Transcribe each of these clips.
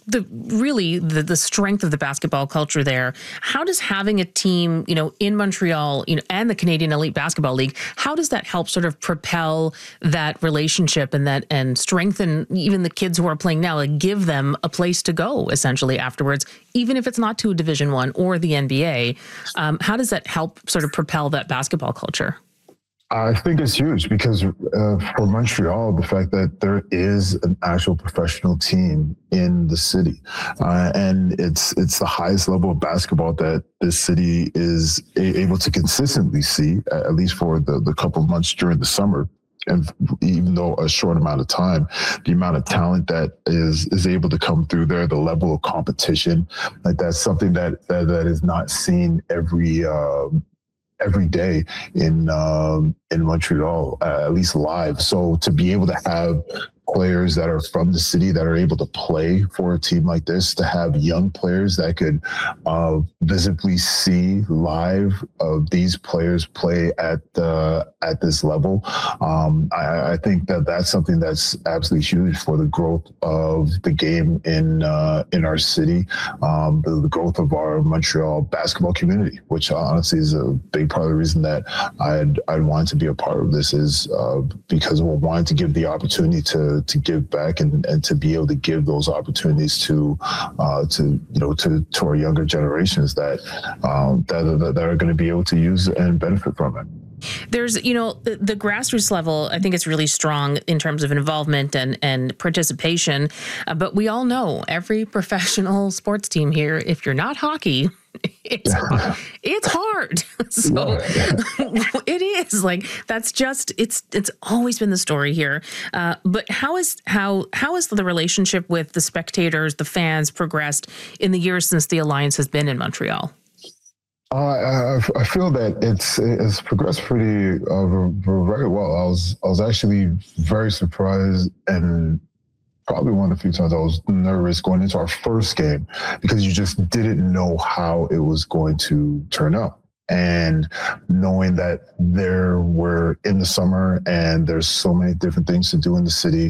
the strength of the basketball culture there. How does having a team, in Montreal, and the Canadian Elite Basketball League, how does that help sort of propel that relationship and strengthen even the kids who are playing now, like give them a place to go essentially afterwards, even if it's not to a Division I or the NBA? How does that help sort of propel that basketball culture? I think it's huge because for Montreal, the fact that there is an actual professional team in the city, and it's the highest level of basketball that this city is able to consistently see, at least for the couple of months during the summer. And even though a short amount of time, the amount of talent that is able to come through there, the level of competition, like that's something that is not seen every day in Montreal, at least live. So to be able to have players that are from the city that are able to play for a team like this, to have young players that could visibly see live these players play at this level, I think that's something that's absolutely huge for the growth of the game in our city, the growth of our Montreal basketball community, which honestly is a big part of the reason that I'd want to be a part of this, is because we're wanting to give the opportunity to give back and to be able to give those opportunities to our younger generations that are going to be able to use and benefit from it. There's, the grassroots level, I think it's really strong in terms of involvement and participation. But we all know every professional sports team here, if you're not hockey, it's hard. So it is like, that's just, it's always been the story here. But how is the relationship with the spectators, the fans progressed in the years since the Alliance has been in Montreal? I feel that it's progressed pretty very well. I was actually very surprised, and probably one of the few times I was nervous going into our first game, because you just didn't know how it was going to turn out. And knowing that there were in the summer and there's so many different things to do in the city,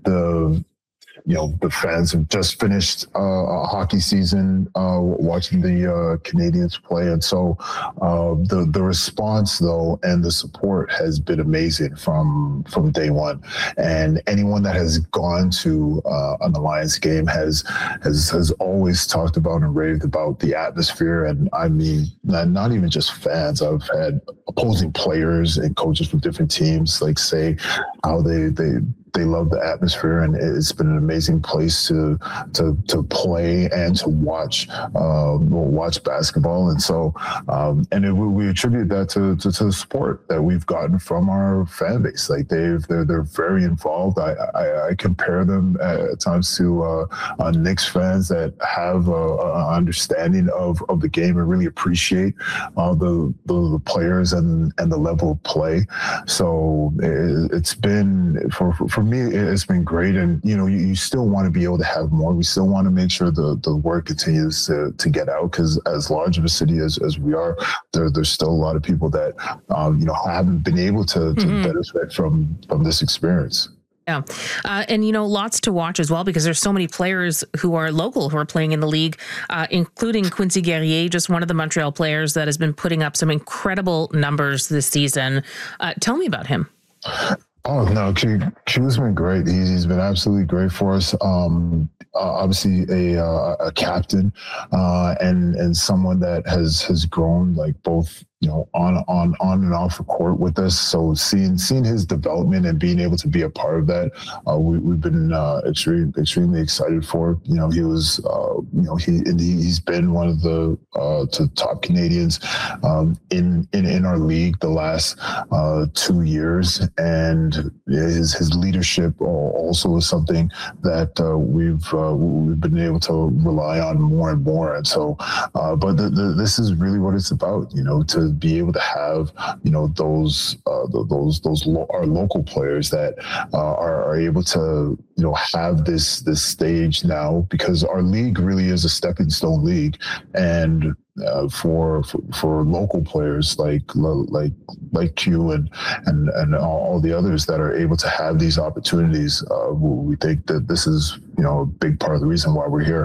the fans have just finished a hockey season, watching the Canadians play. And so the response, though, and the support has been amazing from day one. And anyone that has gone to an Alliance game has always talked about and raved about the atmosphere. And I mean, not even just fans. I've had opposing players and coaches from different teams say how they love the atmosphere, and it's been an amazing place to play and to watch basketball. And so we attribute that to the support that we've gotten from our fan base. Like they're very involved. I compare them at times to Knicks fans that have an understanding of the game and really appreciate the players and the level of play. So it's been for me, it's been great. And you still want to be able to have more. We still want to make sure the word continues to get out, because as large of a city as we are, there's still a lot of people that haven't been able to benefit from this experience. Yeah. And, lots to watch as well, because there's so many players who are local who are playing in the league, including Quincy Guerrier, just one of the Montreal players that has been putting up some incredible numbers this season. Tell me about him. Oh, no, Q's been great. He's been absolutely great for us. Obviously a captain, and someone that has grown both on and off the court with us. So seeing his development and being able to be a part of that, we've been extremely excited for. He was he's been one of the top Canadians in our league the last 2 years, and his leadership also is something that we've been able to rely on more and more. And so, but this is really what it's about, to be able to have those our local players that are able to have this stage now, because our league really is a stepping stone league. And for local players like Q and all the others that are able to have these opportunities, we think that this is a big part of the reason why we're here.